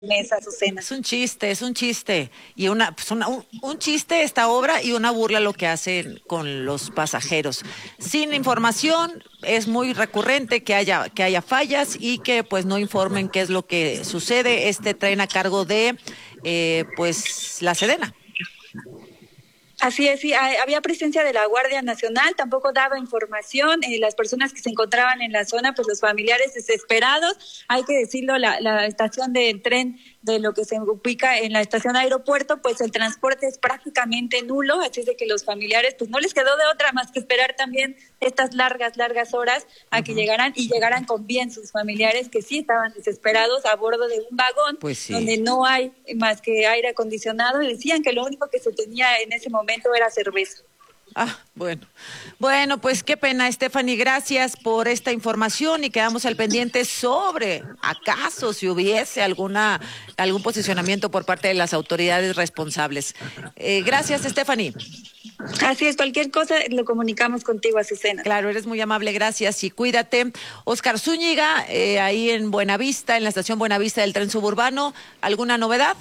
mesa, Azucena. Es un chiste. Y un chiste esta obra y una burla lo que hacen con los pasajeros. Sin información, es muy recurrente que haya fallas y que pues no informen qué es lo que sucede. Este tren a cargo de pues la Sedena. Así es, sí, había presencia de la Guardia Nacional, tampoco daba información, las personas que se encontraban en la zona, pues los familiares desesperados, hay que decirlo, la estación del tren de lo que se ubica en la estación aeropuerto, pues el transporte es prácticamente nulo, así es de que los familiares pues no les quedó de otra más que esperar también estas largas horas a que llegaran con bien sus familiares que sí estaban desesperados a bordo de un vagón Pues sí. donde no hay más que aire acondicionado y decían que lo único que se tenía en ese momento era cerveza. Bueno. Bueno, pues qué pena, Stephanie. Gracias por esta información y quedamos al pendiente sobre acaso si hubiese algún posicionamiento por parte de las autoridades responsables. Gracias, Stephanie. Así es, cualquier cosa lo comunicamos contigo, Azucena. Claro, eres muy amable, gracias y cuídate. Oscar Zúñiga, ahí en Buenavista, en la estación Buenavista del tren suburbano, ¿alguna novedad?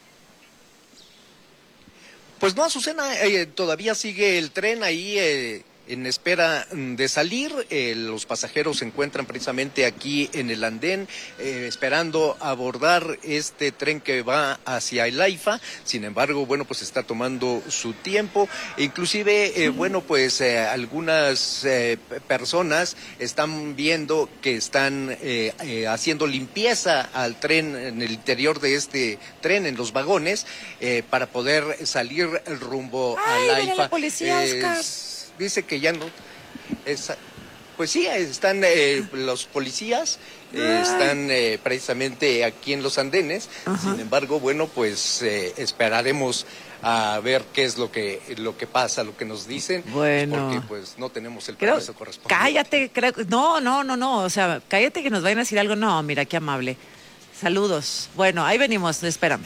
Pues no, Azucena, todavía sigue el tren ahí en espera de salir. Los pasajeros se encuentran precisamente aquí en el andén esperando abordar este tren que va hacia el AIFA. Sin embargo, bueno, pues está tomando su tiempo. Inclusive, bueno, pues algunas personas están viendo que están haciendo limpieza al tren en el interior de este tren, en los vagones, para poder salir rumbo al AIFA. La policía, Oscar. Dice que ya no. Pues sí, están los policías, están precisamente aquí en los andenes. Sin embargo, bueno, pues esperaremos a ver qué es lo que pasa, lo que nos dicen. Bueno. Porque pues no tenemos el permiso correspondiente. Cállate, no. O sea, cállate que nos vayan a decir algo. No, mira, qué amable. Saludos. Bueno, ahí venimos, espérame.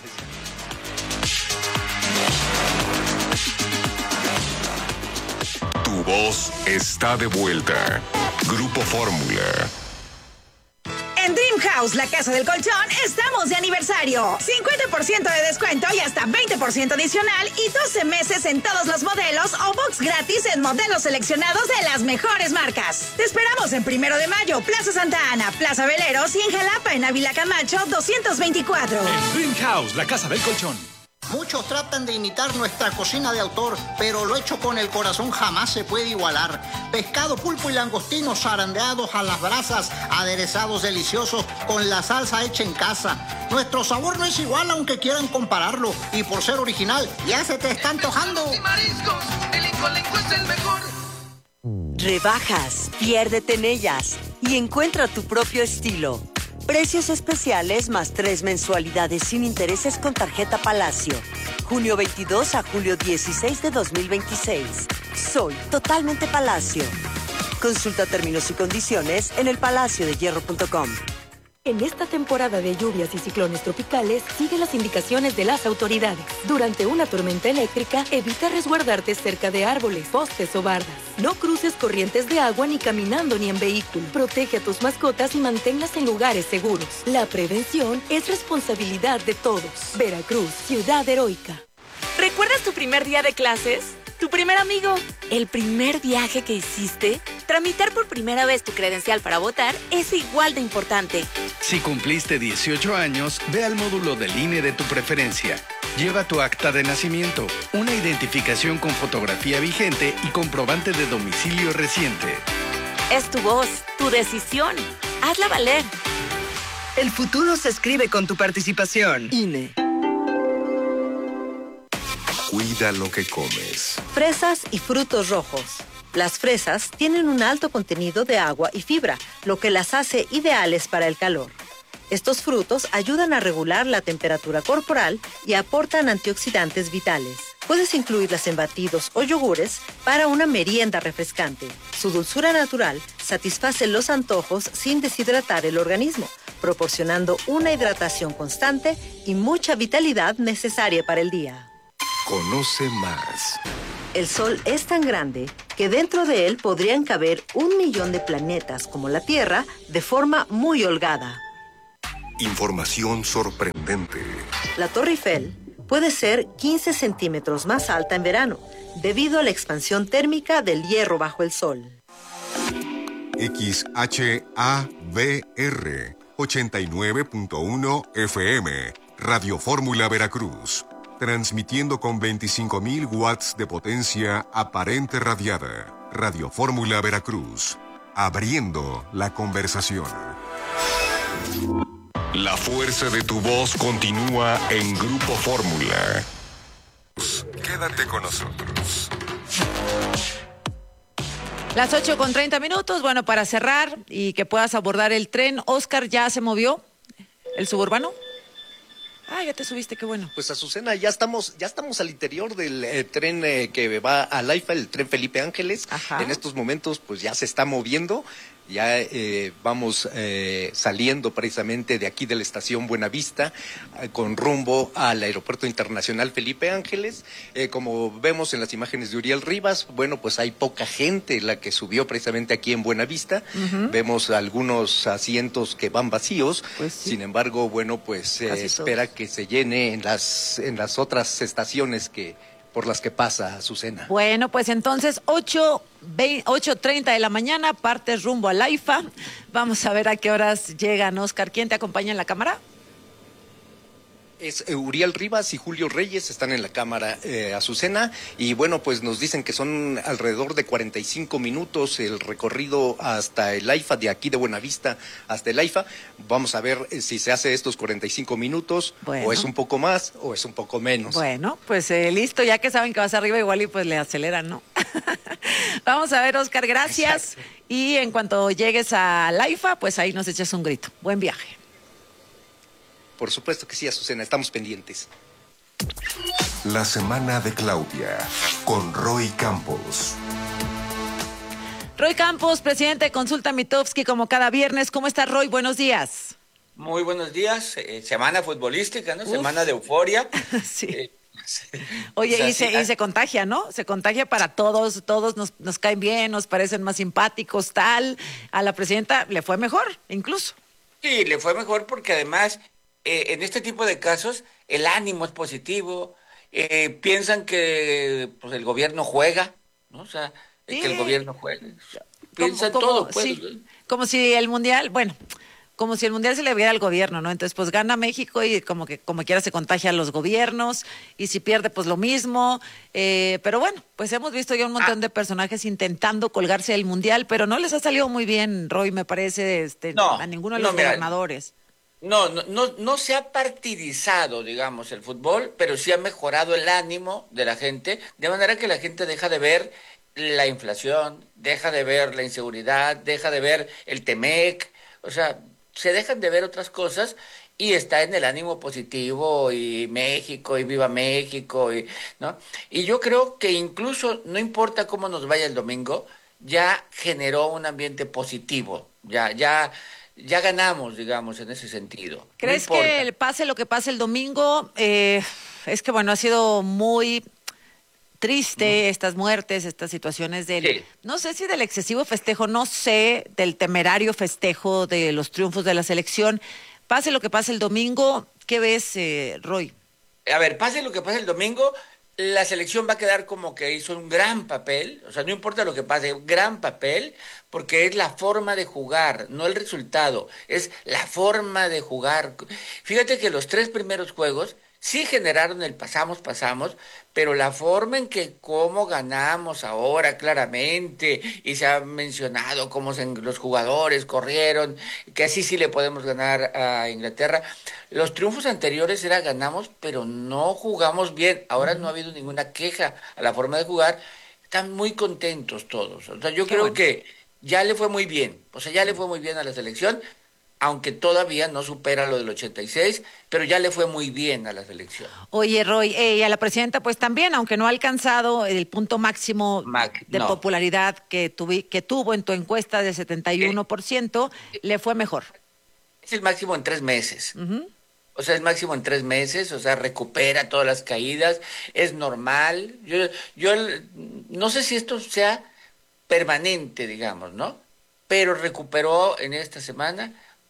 Tu voz está de vuelta. Grupo Fórmula. En Dream House, la casa del colchón, estamos de aniversario. 50% de descuento y hasta 20% adicional y 12 meses en todos los modelos o box gratis en modelos seleccionados de las mejores marcas. Te esperamos en 1 de Mayo, Plaza Santa Ana, Plaza Veleros y en Jalapa, en Ávila Camacho, 224. En Dream House, la casa del colchón. Muchos tratan de imitar nuestra cocina de autor, pero lo hecho con el corazón jamás se puede igualar. Pescado, pulpo y langostinos zarandeados a las brasas, aderezados deliciosos con la salsa hecha en casa. Nuestro sabor no es igual aunque quieran compararlo, y por ser original, ya se te está antojando. Mariscos, el Incolenco es el mejor. Rebajas, piérdete en ellas y encuentra tu propio estilo. Precios especiales más 3 mensualidades sin intereses con tarjeta Palacio. Junio 22 a julio 16 de 2026. Soy totalmente Palacio. Consulta términos y condiciones en elpalaciodehierro.com. En esta temporada de lluvias y ciclones tropicales, sigue las indicaciones de las autoridades. Durante una tormenta eléctrica, evita resguardarte cerca de árboles, postes o bardas. No cruces corrientes de agua ni caminando ni en vehículo. Protege a tus mascotas y manténlas en lugares seguros. La prevención es responsabilidad de todos. Veracruz, ciudad heroica. ¿Recuerdas tu primer día de clases? ¿Tu primer amigo? ¿El primer viaje que hiciste? Tramitar por primera vez tu credencial para votar es igual de importante. Si cumpliste 18 años, ve al módulo del INE de tu preferencia. Lleva tu acta de nacimiento, una identificación con fotografía vigente y comprobante de domicilio reciente. Es tu voz, tu decisión. Hazla valer. El futuro se escribe con tu participación. INE. Cuida lo que comes. Fresas y frutos rojos. Las fresas tienen un alto contenido de agua y fibra, lo que las hace ideales para el calor. Estos frutos ayudan a regular la temperatura corporal y aportan antioxidantes vitales. Puedes incluirlas en batidos o yogures para una merienda refrescante. Su dulzura natural satisface los antojos sin deshidratar el organismo, proporcionando una hidratación constante y mucha vitalidad necesaria para el día. Conoce más. El Sol es tan grande que dentro de él podrían caber 1 millón de planetas como la Tierra de forma muy holgada. Información sorprendente. La Torre Eiffel puede ser 15 centímetros más alta en verano, debido a la expansión térmica del hierro bajo el sol. XHABR 89.1 FM, Radio Fórmula Veracruz, transmitiendo con 25.000 watts de potencia aparente radiada. Radio Fórmula Veracruz, abriendo la conversación. La fuerza de tu voz continúa en Grupo Fórmula. Quédate con nosotros. Las 8:30. Bueno, para cerrar y que puedas abordar el tren, Oscar, ¿ya se movió el suburbano? Ah, ya te subiste, qué bueno. Pues Azucena, ya estamos al interior del tren que va a Laifa, el tren Felipe Ángeles. Ajá. En estos momentos, pues ya se está moviendo. Ya vamos saliendo precisamente de aquí de la estación Buenavista con rumbo al Aeropuerto Internacional Felipe Ángeles. Como vemos en las imágenes de Uriel Rivas, bueno, pues hay poca gente la que subió precisamente aquí en Buenavista. Uh-huh. Vemos algunos asientos que van vacíos. Pues sí. Sin embargo, bueno, pues se espera que se llene en las otras estaciones por las que pasa Azucena. Bueno, pues entonces 8:30 de la mañana, partes rumbo a Laifa. Vamos a ver a qué horas llegan, Oscar. ¿Quién te acompaña en la cámara? Es Uriel Rivas y Julio Reyes, están en la cámara Azucena, y bueno, pues nos dicen que son alrededor de 45 minutos el recorrido hasta el AIFA, de aquí de Buenavista hasta el AIFA. Vamos a ver si se hace estos 45 minutos, o es un poco más, o es un poco menos. Bueno, pues listo, ya que saben que vas arriba igual y pues le aceleran, ¿no? Vamos a ver, Oscar, gracias. Exacto. Y en cuanto llegues a AIFA, pues ahí nos echas un grito. Buen viaje. Por supuesto que sí, Azucena, estamos pendientes. La semana de Claudia, con Roy Campos. Roy Campos, presidente de Consulta Mitofsky, como cada viernes. ¿Cómo estás, Roy? Buenos días. Muy buenos días. Semana futbolística, ¿no? Semana de euforia. Sí. Oye, pues y se contagia, ¿no? Se contagia para todos nos caen bien, nos parecen más simpáticos, tal. A la presidenta le fue mejor, incluso. Sí, le fue mejor porque además... en este tipo de casos, el ánimo es positivo, piensan que pues, el gobierno juega, ¿no? O sea, sí. Que el gobierno juega. Piensan todo, pues. Sí. Como si el mundial, se le viera al gobierno, ¿no? Entonces, pues gana México y como quiera se contagia a los gobiernos, y si pierde, pues lo mismo. Pero bueno, pues hemos visto ya un montón de personajes intentando colgarse del mundial, pero no les ha salido muy bien, Roy, me parece, a ninguno de los gobernadores. No se ha partidizado, digamos, el fútbol, pero sí ha mejorado el ánimo de la gente, de manera que la gente deja de ver la inflación, deja de ver la inseguridad, deja de ver el Temec, o sea, se dejan de ver otras cosas y está en el ánimo positivo y México y viva México, ¿no? Y yo creo que incluso no importa cómo nos vaya el domingo, ya generó un ambiente positivo, ya ganamos, digamos, en ese sentido. ¿Crees que pase lo que pase el domingo? Es que, bueno, ha sido muy triste estas muertes, estas situaciones no sé si del excesivo festejo, no sé, del temerario festejo de los triunfos de la selección. Pase lo que pase el domingo, ¿qué ves, Roy? A ver, pase lo que pase el domingo, la selección va a quedar como que hizo un gran papel, o sea, no importa lo que pase, un gran papel, porque es la forma de jugar, no el resultado, es la forma de jugar. Fíjate que los 3 primeros juegos sí generaron el pasamos, pero la forma en que cómo ganamos ahora claramente, y se ha mencionado cómo los jugadores corrieron, que así sí le podemos ganar a Inglaterra. Los triunfos anteriores era ganamos, pero no jugamos bien. Ahora no ha habido ninguna queja a la forma de jugar. Están muy contentos todos. O sea, yo creo que ya le fue muy bien. O sea, ya le fue muy bien a la selección, aunque todavía no supera lo del 86, pero ya le fue muy bien a la selección. Oye, Roy, y a la presidenta pues también, aunque no ha alcanzado el punto máximo de popularidad que tuvo en tu encuesta de 71%, le fue mejor. Es el máximo en 3 meses. Uh-huh. O sea, es máximo en 3 meses, o sea, recupera todas las caídas, es normal. Yo no sé si esto sea permanente, digamos, ¿no? Pero recuperó en esta semana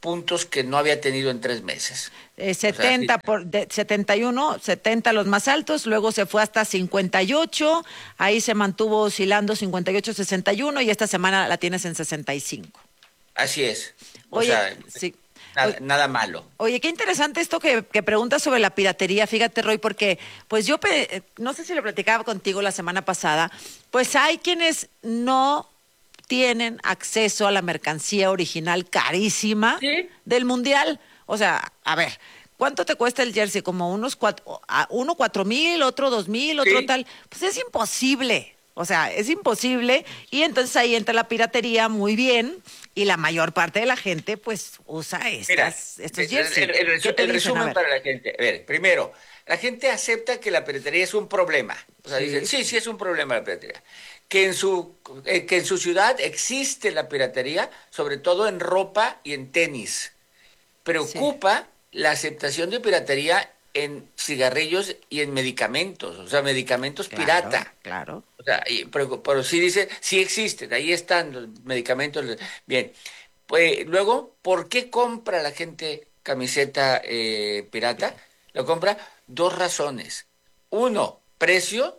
puntos que no había tenido en 3 meses. 70 71, 70 los más altos, luego se fue hasta 58, ahí se mantuvo oscilando 58, 61 y esta semana la tienes en 65. Así es. Oye, sí. Nada malo. Oye, qué interesante esto que preguntas sobre la piratería, fíjate, Roy, porque pues yo no sé si lo platicaba contigo la semana pasada, pues hay quienes no tienen acceso a la mercancía original carísima del Mundial. O sea, a ver, ¿cuánto te cuesta el jersey? Como uno 4,000, otro 2,000, otro tal. Pues es imposible. O sea, es imposible. Y entonces ahí entra la piratería muy bien. Y la mayor parte de la gente, pues, usa estos jerseys. El resumen para la gente. A ver, primero, la gente acepta que la piratería es un problema. O sea, dicen, sí es un problema la piratería. Que en su ciudad existe la piratería, sobre todo en ropa y en tenis. Preocupa la aceptación de piratería en cigarrillos y en medicamentos, o sea, medicamentos pirata. Claro. O sea, pero sí dice, sí existen, ahí están los medicamentos. Bien, pues luego, ¿por qué compra la gente camiseta pirata? Lo compra 2 razones. 1, precio,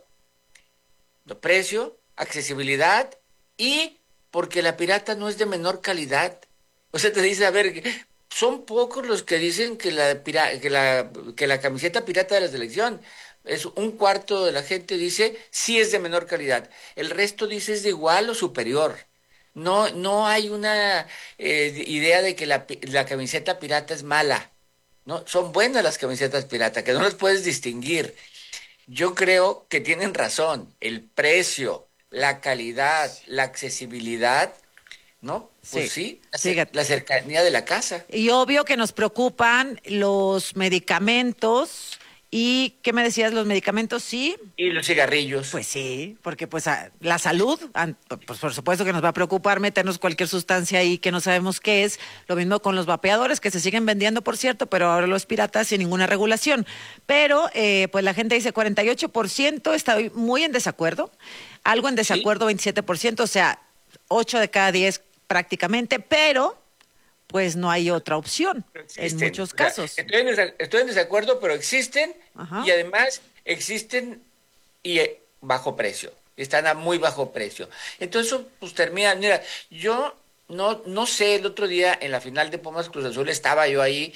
accesibilidad y porque la pirata no es de menor calidad. O sea, te dice, a ver, son pocos los que dicen que la camiseta pirata de la selección, es 1/4 de la gente dice sí es de menor calidad. El resto dice es de igual o superior. No hay una idea de que la camiseta pirata es mala. No, son buenas las camisetas pirata, que no las puedes distinguir. Yo creo que tienen razón. El precio, la calidad, la accesibilidad, ¿no? Pues sí, la cercanía de la casa. Y obvio que nos preocupan los medicamentos. ¿Y qué me decías? ¿Los medicamentos sí? Y los cigarrillos. Pues sí, porque pues la salud, pues por supuesto que nos va a preocupar meternos cualquier sustancia ahí que no sabemos qué es. Lo mismo con los vapeadores, que se siguen vendiendo, por cierto, pero ahora los piratas sin ninguna regulación. Pero pues la gente dice 48%, está muy en desacuerdo. Algo en desacuerdo, 27%, o sea, 8 de cada 10 prácticamente, pero pues no hay otra opción en muchos casos. Estoy en desacuerdo, pero existen. Ajá. Y además existen y bajo precio. Están a muy bajo precio. Entonces, pues termina. Mira, yo no sé, el otro día en la final de Pumas Cruz Azul estaba yo ahí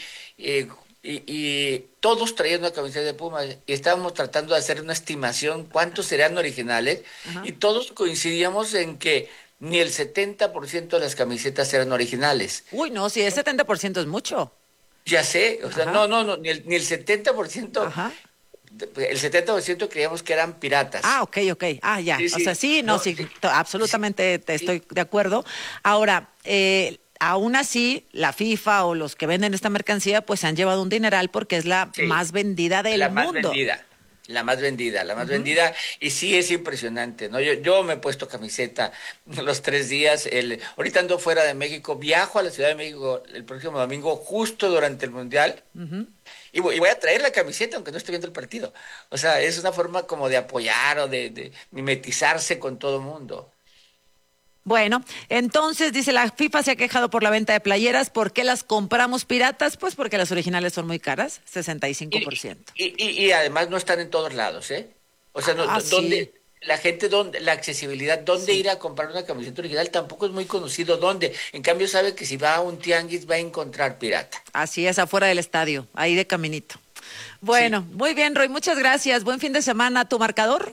y todos traían una camiseta de Pumas y estábamos tratando de hacer una estimación cuántos serían originales. Ajá. Y todos coincidíamos en que ni el 70% de las camisetas eran originales. Uy, no, si el 70% es mucho. Ya sé, o sea, no, ni el 70%. Ajá. El 70% creíamos que eran piratas. Ah, ok. Ah, ya. Sí, o sea, sí, absolutamente estoy de acuerdo. Ahora, aún así, la FIFA o los que venden esta mercancía, pues se han llevado un dineral porque es la más vendida del mundo. La más vendida, y sí es impresionante, ¿no? Yo me he puesto camiseta los 3 días, ahorita ando fuera de México, viajo a la Ciudad de México el próximo domingo, justo durante el Mundial, y voy a traer la camiseta aunque no esté viendo el partido. O sea, es una forma como de apoyar o de mimetizarse con todo el mundo. Bueno, entonces, dice, la FIFA se ha quejado por la venta de playeras. ¿Por qué las compramos piratas? Pues porque las originales son muy caras, 65%. Y además no están en todos lados, ¿eh? O sea, ¿dónde la gente, la accesibilidad, dónde ir a comprar una camiseta original tampoco es muy conocido dónde? En cambio, sabe que si va a un tianguis va a encontrar pirata. Así es, afuera del estadio, ahí de caminito. Bueno, muy bien, Roy, muchas gracias. Buen fin de semana. ¿Tu marcador?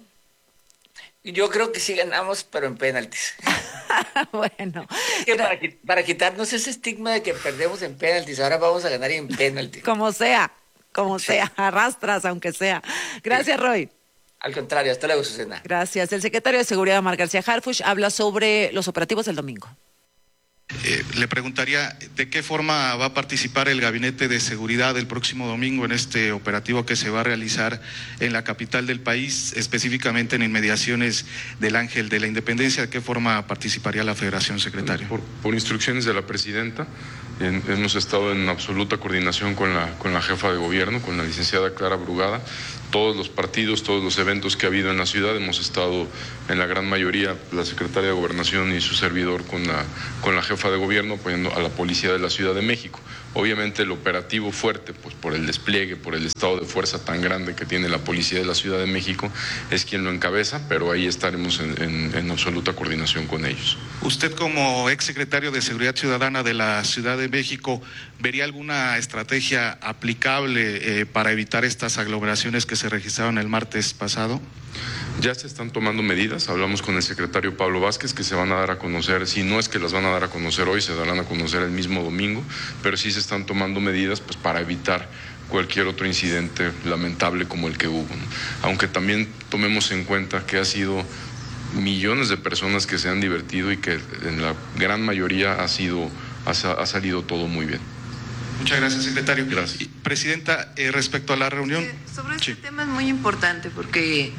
Yo creo que sí ganamos, pero en penaltis. Bueno. Es que para quitarnos ese estigma de que perdemos en penaltis, ahora vamos a ganar en penaltis. Como sea, arrastras aunque sea. Gracias, Roy. Al contrario, hasta luego, Susana. Gracias. El secretario de Seguridad, Omar García Harfuch, habla sobre los operativos del domingo. Le preguntaría de qué forma va a participar el Gabinete de Seguridad el próximo domingo en este operativo que se va a realizar en la capital del país, específicamente en inmediaciones del Ángel de la Independencia. ¿De qué forma participaría la Federación, secretario? Por instrucciones de la presidenta, hemos estado en absoluta coordinación con la jefa de gobierno, con la licenciada Clara Brugada. Todos los partidos, todos los eventos que ha habido en la ciudad, hemos estado en la gran mayoría, la secretaria de Gobernación y su servidor con la jefa de gobierno apoyando a la policía de la Ciudad de México. Obviamente el operativo fuerte, pues por el despliegue, por el estado de fuerza tan grande que tiene la Policía de la Ciudad de México, es quien lo encabeza, pero ahí estaremos en absoluta coordinación con ellos. Usted, como exsecretario de Seguridad Ciudadana de la Ciudad de México, ¿vería alguna estrategia aplicable para evitar estas aglomeraciones que se registraron el martes pasado? Ya se están tomando medidas, hablamos con el secretario Pablo Vázquez, que se van a dar a conocer, si no es que las van a dar a conocer hoy, se darán a conocer el mismo domingo, pero sí se están tomando medidas pues, para evitar cualquier otro incidente lamentable como el que hubo, ¿no? Aunque también tomemos en cuenta que ha sido millones de personas que se han divertido y que en la gran mayoría ha salido todo muy bien. Muchas gracias, secretario. Gracias. Presidenta, respecto a la reunión... Sobre este tema es muy importante porque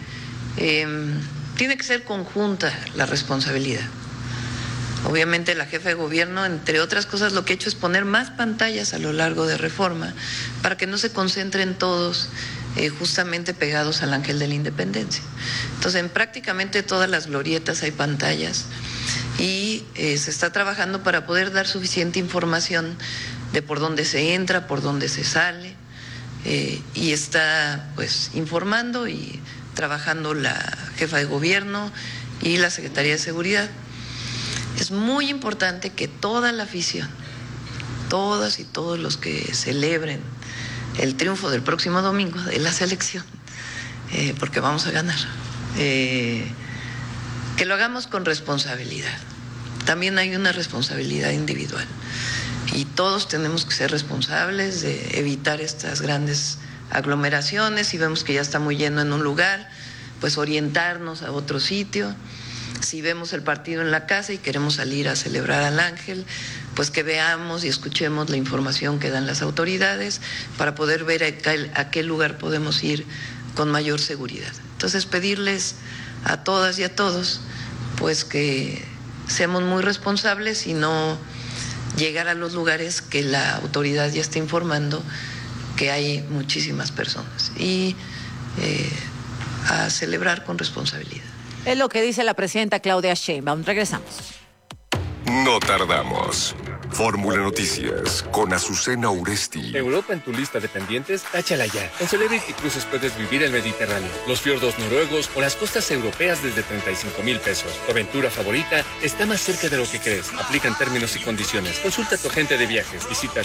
tiene que ser conjunta la responsabilidad. Obviamente la jefa de gobierno, entre otras cosas, lo que ha hecho es poner más pantallas a lo largo de Reforma para que no se concentren todos justamente pegados al Ángel de la Independencia. Entonces, en prácticamente todas las glorietas hay pantallas y se está trabajando para poder dar suficiente información de por dónde se entra, por dónde se sale, y está pues informando y trabajando la jefa de gobierno y la Secretaría de Seguridad. Es muy importante que toda la afición, todas y todos los que celebren el triunfo del próximo domingo de la selección, porque vamos a ganar, que lo hagamos con responsabilidad. También hay una responsabilidad individual y todos tenemos que ser responsables de evitar estas grandes aglomeraciones. Si vemos que ya está muy lleno en un lugar, pues orientarnos a otro sitio. Si vemos el partido en la casa y queremos salir a celebrar al Ángel, pues que veamos y escuchemos la información que dan las autoridades para poder ver a qué lugar podemos ir con mayor seguridad. Entonces, pedirles a todas y a todos pues que seamos muy responsables y no llegar a los lugares que la autoridad ya está informando que hay muchísimas personas, y a celebrar con responsabilidad. Es lo que dice la presidenta Claudia Sheinbaum. Regresamos. No tardamos. Fórmula Noticias con Azucena Uresti. Europa en tu lista de pendientes, táchala ya. En Celebrity Cruises puedes vivir el Mediterráneo, los fiordos noruegos o las costas europeas desde 35,000 pesos. Tu aventura favorita está más cerca de lo que crees. Aplican términos y condiciones. Consulta a tu agente de viajes. Visita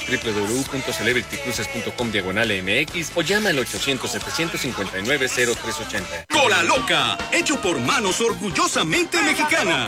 www.celebritycruises.com/MX o llama al 800-759-0380. Cola Loca, hecho por manos orgullosamente mexicanas.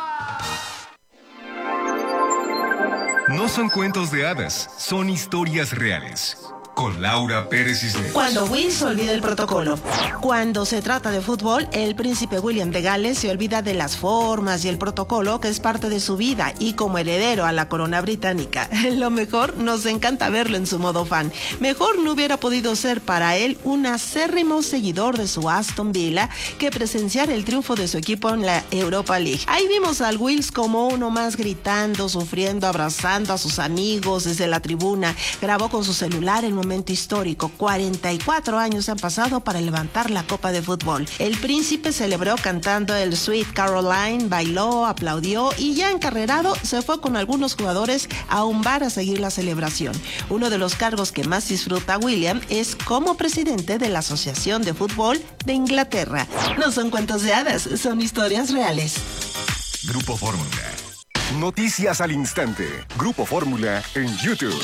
No son cuentos de hadas, son historias reales. Con Laura Pérez Cisneros. Cuando Will olvida el protocolo. Cuando se trata de fútbol, el príncipe William de Gales se olvida de las formas y el protocolo que es parte de su vida, y como heredero a la corona británica. Lo mejor, nos encanta verlo en su modo fan. Mejor no hubiera podido ser para él un acérrimo seguidor de su Aston Villa que presenciar el triunfo de su equipo en la Europa League. Ahí vimos al Wills como uno más, gritando, sufriendo, abrazando a sus amigos desde la tribuna. Grabó con su celular el momento histórico. 44 años han pasado para levantar la copa de fútbol. El príncipe celebró cantando el Sweet Caroline, bailó, aplaudió y ya encarrerado se fue con algunos jugadores a un bar a seguir la celebración. Uno de los cargos que más disfruta William es como presidente de la Asociación de Fútbol de Inglaterra. No son cuentos de hadas, son historias reales. Grupo Fórmula. Noticias al instante. Grupo Fórmula en YouTube.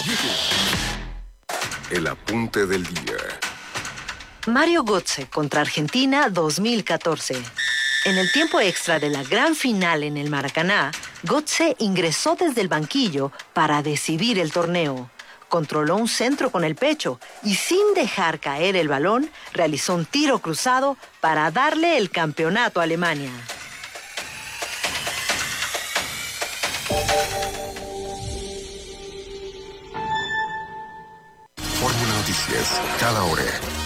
El apunte del día. Mario Götze contra Argentina 2014. En el tiempo extra de la gran final en el Maracaná, Götze ingresó desde el banquillo para decidir el torneo. Controló un centro con el pecho y, sin dejar caer el balón, realizó un tiro cruzado para darle el campeonato a Alemania. Fórmula Noticias, cada hora.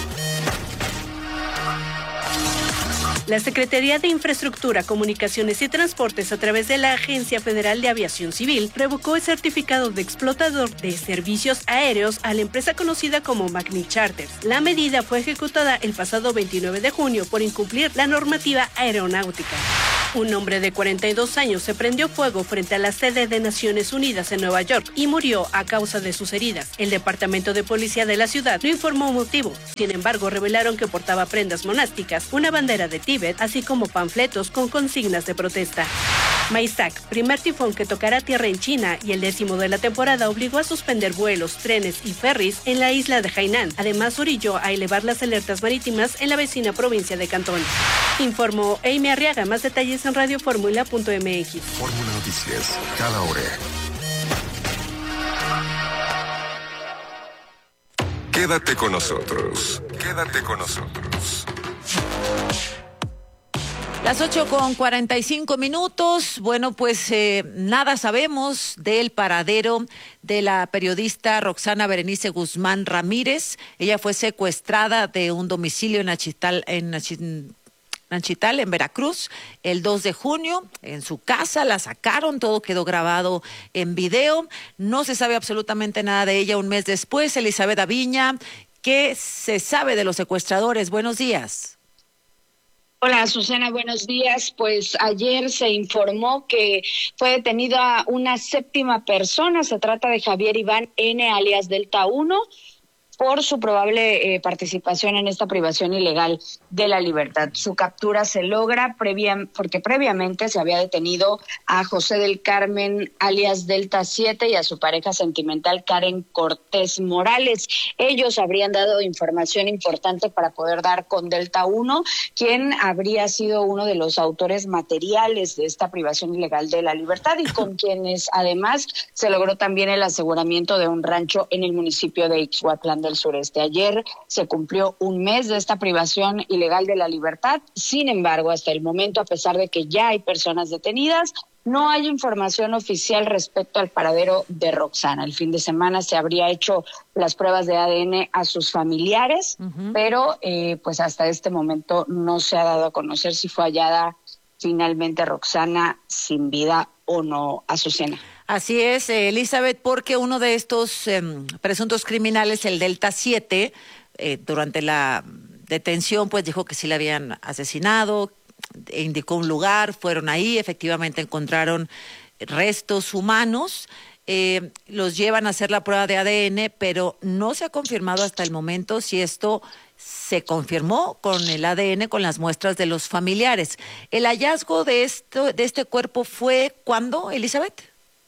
La Secretaría de Infraestructura, Comunicaciones y Transportes, a través de la Agencia Federal de Aviación Civil, revocó el certificado de explotador de servicios aéreos a la empresa conocida como Magni Charters. La medida fue ejecutada el pasado 29 de junio por incumplir la normativa aeronáutica. Un hombre de 42 años se prendió fuego frente a la sede de Naciones Unidas en Nueva York y murió a causa de sus heridas. El Departamento de Policía de la ciudad no informó motivo. Sin embargo, revelaron que portaba prendas monásticas, una bandera de Tíbet, así como panfletos con consignas de protesta. Maisak, primer tifón que tocará tierra en China y el 10º de la temporada, obligó a suspender vuelos, trenes y ferries en la isla de Hainan. Además, orilló a elevar las alertas marítimas en la vecina provincia de Cantón. Informó Amy Arriaga. Más detalles en radioformula.mx. Fórmula Noticias, cada hora. Quédate con nosotros. Quédate con nosotros. Las 8:45. Bueno, pues nada sabemos del paradero de la periodista Roxana Berenice Guzmán Ramírez. Ella fue secuestrada de un domicilio en Nachital, en Veracruz, el 2 de junio, en su casa. La sacaron, todo quedó grabado en video. No se sabe absolutamente nada de ella un mes después. Elizabeth Aviña, ¿qué se sabe de los secuestradores? Buenos días. Hola, Azucena, buenos días. Pues ayer se informó que fue detenida una 7ª persona. Se trata de Javier Iván N., alias Delta 1, por su probable participación en esta privación ilegal de la libertad. Su captura se logra porque previamente se había detenido a José del Carmen, alias Delta 7, y a su pareja sentimental Karen Cortés Morales. Ellos habrían dado información importante para poder dar con Delta 1, quien habría sido uno de los autores materiales de esta privación ilegal de la libertad y con quienes además se logró también el aseguramiento de un rancho en el municipio de Ixhuatlán del Sureste. Ayer se cumplió un mes de esta privación ilegal de la libertad. Sin embargo, hasta el momento, a pesar de que ya hay personas detenidas, no hay información oficial respecto al paradero de Roxana. El fin de semana se habría hecho las pruebas de ADN a sus familiares, pero pues hasta este momento no se ha dado a conocer si fue hallada finalmente Roxana sin vida o no, Azucena. Así es, Elizabeth, porque uno de estos presuntos criminales, el Delta 7, durante la detención, pues dijo que sí la habían asesinado, indicó un lugar, fueron ahí, efectivamente encontraron restos humanos, los llevan a hacer la prueba de ADN, pero no se ha confirmado hasta el momento si esto se confirmó con el ADN, con las muestras de los familiares. ¿El hallazgo de este cuerpo fue cuándo, Elizabeth?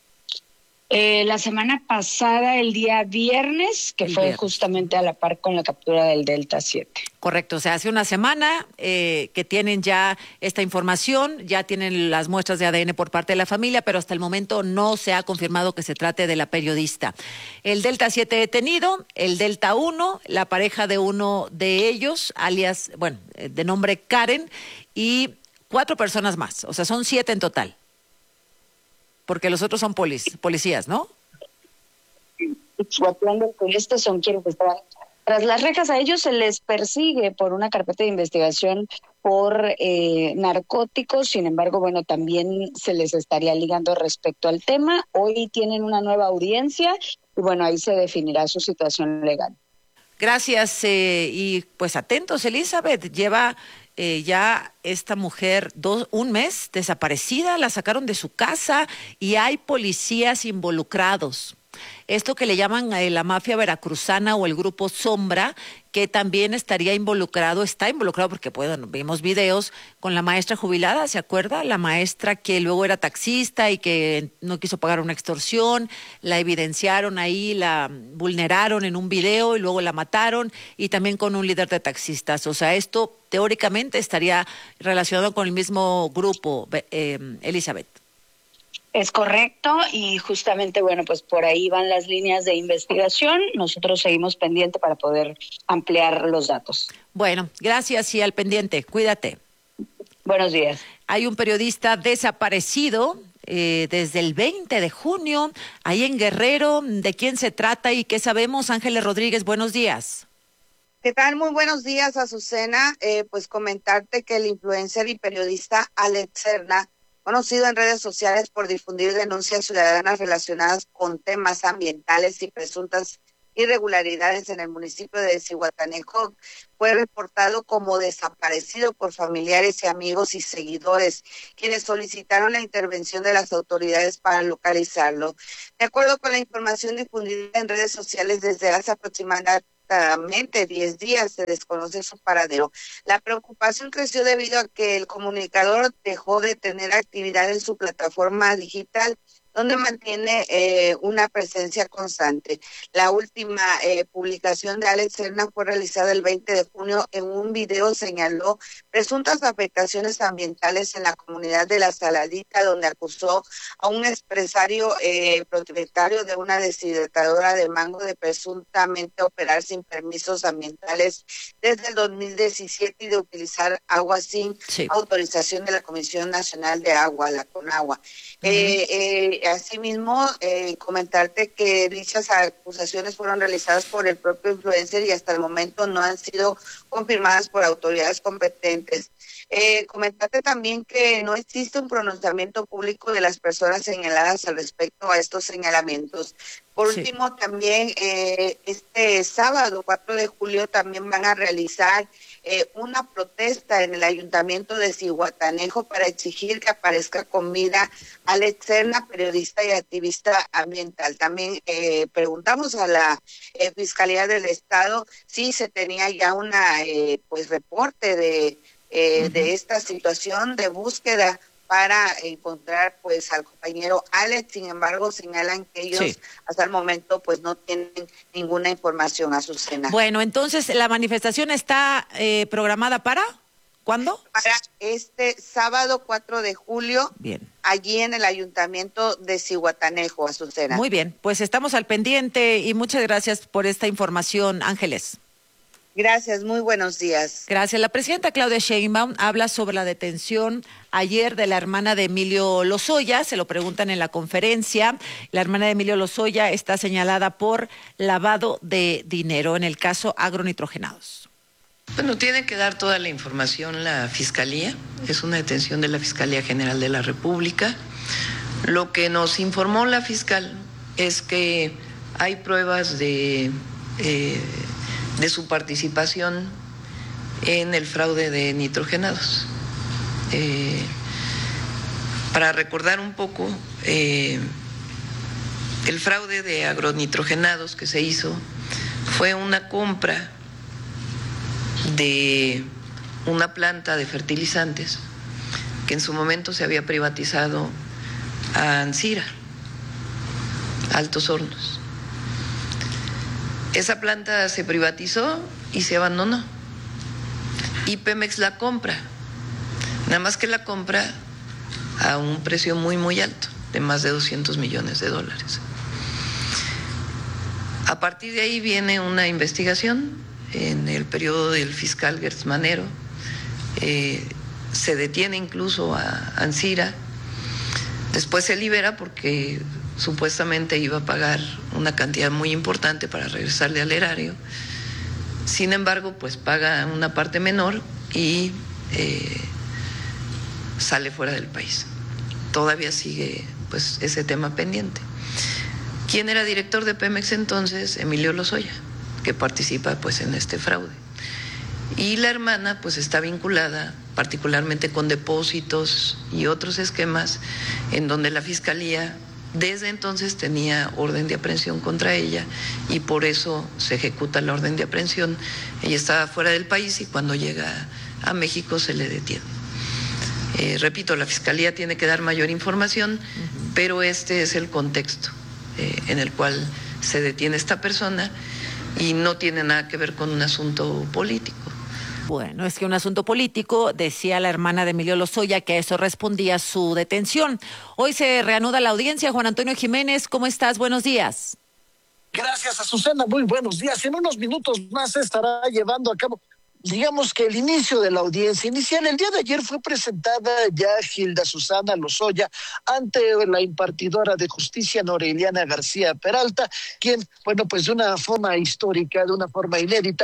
La semana pasada, el día viernes, que fue justamente a la par con la captura del Delta 7. Correcto, o sea, hace una semana que tienen ya esta información, ya tienen las muestras de ADN por parte de la familia, pero hasta el momento no se ha confirmado que se trate de la periodista. El Delta 7 detenido, el Delta 1, la pareja de uno de ellos, alias, de nombre Karen, y 4 personas más, o sea, son 7 en total. Porque los otros son policías, ¿no? Ixhuatlán del Sureste son quienes están tras las rejas. A ellos se les persigue por una carpeta de investigación por narcóticos. Sin embargo, también se les estaría ligando respecto al tema. Hoy tienen una nueva audiencia y ahí se definirá su situación legal. Gracias y pues atentos, Elizabeth. Lleva ya esta mujer un mes desaparecida, la sacaron de su casa y hay policías involucrados. Esto que le llaman la mafia veracruzana o el grupo Sombra, que también está involucrado porque vimos videos con la maestra jubilada, ¿se acuerda? La maestra que luego era taxista y que no quiso pagar una extorsión, la evidenciaron ahí, la vulneraron en un video y luego la mataron, y también con un líder de taxistas. O sea, esto teóricamente estaría relacionado con el mismo grupo, Elizabeth. Es correcto, y justamente, pues por ahí van las líneas de investigación. Nosotros seguimos pendiente para poder ampliar los datos. Bueno, gracias y al pendiente. Cuídate. Buenos días. Hay un periodista desaparecido desde el 20 de junio, ahí en Guerrero. ¿De quién se trata y qué sabemos? Ángeles Rodríguez, buenos días. ¿Qué tal? Muy buenos días, Azucena. Pues comentarte que el influencer y periodista Alex Serna, conocido en redes sociales por difundir denuncias ciudadanas relacionadas con temas ambientales y presuntas irregularidades en el municipio de Zihuatanejo. Fue reportado como desaparecido por familiares y amigos y seguidores, quienes solicitaron la intervención de las autoridades para localizarlo. De acuerdo con la información difundida en redes sociales desde hace aproximadamente 10 días se desconoce su paradero. La preocupación creció debido a que el comunicador dejó de tener actividad en su plataforma digital, donde mantiene una presencia constante. La última publicación de Alex Serna fue realizada el 20 de junio. En un video señaló presuntas afectaciones ambientales en la comunidad de La Saladita, donde acusó a un empresario propietario de una deshidratadora de mango de presuntamente operar sin permisos ambientales desde el 2017 y de utilizar agua sin autorización de la Comisión Nacional de Agua, la CONAGUA. Asimismo, comentarte que dichas acusaciones fueron realizadas por el propio influencer y hasta el momento no han sido confirmadas por autoridades competentes. Comentarte también que no existe un pronunciamiento público de las personas señaladas al respecto a estos señalamientos. Por último, también este sábado 4 de julio también van a realizar una protesta en el ayuntamiento de Zihuatanejo para exigir que aparezca con vida Alex Serna, periodista y activista ambiental. También preguntamos a la Fiscalía del Estado si se tenía ya una reporte de esta situación de búsqueda para encontrar pues al compañero Alex. Sin embargo, señalan que ellos hasta el momento pues no tienen ninguna información, Azucena. Bueno, entonces la manifestación está programada ¿para cuándo? Para este sábado 4 de julio. Bien. Allí en el ayuntamiento de Zihuatanejo, Azucena. Muy bien, pues estamos al pendiente y muchas gracias por esta información, Ángeles. Gracias, muy buenos días. Gracias. La presidenta Claudia Sheinbaum habla sobre la detención ayer de la hermana de Emilio Lozoya. Se lo preguntan en la conferencia. La hermana de Emilio Lozoya está señalada por lavado de dinero en el caso agronitrogenados. Bueno, tiene que dar toda la información la Fiscalía. Es una detención de la Fiscalía General de la República. Lo que nos informó la fiscal es que hay pruebas de su participación en el fraude de nitrogenados. Para recordar un poco, el fraude de agronitrogenados que se hizo fue una compra de una planta de fertilizantes que en su momento se había privatizado a Ancira, Altos Hornos. Esa planta se privatizó y se abandonó. Y Pemex la compra. Nada más que la compra a un precio muy, muy alto, de más de $200 millones. A partir de ahí viene una investigación en el periodo del fiscal Gertz Manero. Se detiene incluso a Ancira. Después se libera porque supuestamente iba a pagar una cantidad muy importante para regresarle al erario. Sin embargo, pues paga una parte menor y sale fuera del país. Todavía sigue pues ese tema pendiente. ¿Quién era director de Pemex entonces? Emilio Lozoya, que participa pues en este fraude. Y la hermana pues está vinculada particularmente con depósitos y otros esquemas en donde la Fiscalía desde entonces tenía orden de aprehensión contra ella y por eso se ejecuta la orden de aprehensión. Ella estaba fuera del país y cuando llega a México se le detiene. Repito, la Fiscalía tiene que dar mayor información, pero este es el contexto en el cual se detiene esta persona y no tiene nada que ver con un asunto político. Bueno, es que un asunto político, decía la hermana de Emilio Lozoya, que a eso respondía su detención. Hoy se reanuda la audiencia. Juan Antonio Jiménez, ¿cómo estás? Buenos días. Gracias, Azucena. Muy buenos días. En unos minutos más se estará llevando a cabo, digamos que el inicio de la audiencia inicial. El día de ayer fue presentada ya Gilda Susana Lozoya ante la impartidora de justicia Noreliana García Peralta, quien, bueno, pues de una forma histórica, de una forma inédita,